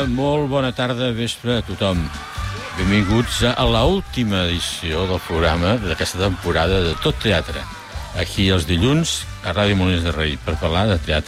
molt bona tarda, vespre a tothom. Benvinguts a l'última edició del programa d'aquesta temporada de Tot Teatre. Aquí els dilluns, a Ràdio Molins de Rei, per parlar de teatre.